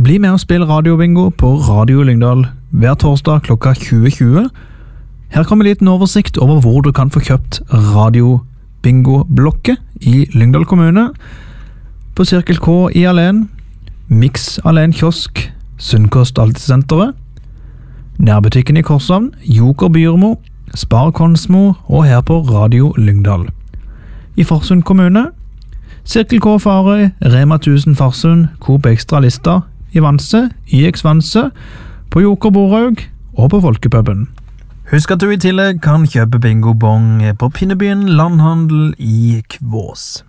Bli med og spill radiobingo på Radio Lyngdal hver torsdag klokka 20.20. Her kommer en liten oversikt over hvor du kan få kjøpt radiobingo-blokket i Lyngdal kommune. På Cirkel K i Alen, Mix Alen Kiosk, Sunnkost Altesenteret, nærbutikken i Korshavn, Joker Byrmo, Spar Konsmo og her på Radio Lyngdal. I Farsund kommune, Cirkel K Farøy, Rema 1000 Farsund, Coop Extra Lista, i Vanse, IX Vanse, på Joker Borhaug og på Folkepuben. Husk at du i tillegg kan kjøpe bingo-bong på Pinnebyen Landhandel i Kvås.